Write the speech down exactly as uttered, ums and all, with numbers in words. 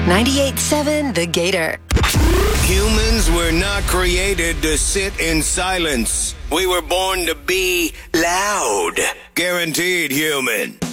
ninety-eight point seven The Gator. Humans were not created to sit in silence. We were born to be loud. Guaranteed human.